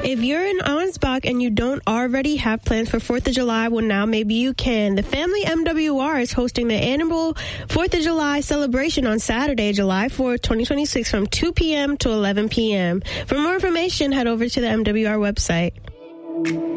If you're in Ansbach and you don't already have plans for 4th of July, well, now maybe you can. The Family MWR is hosting the annual 4th of July celebration on Saturday, July 4th, 2026 from 2 p.m. to 11 p.m. For more information, head over to the MWR website.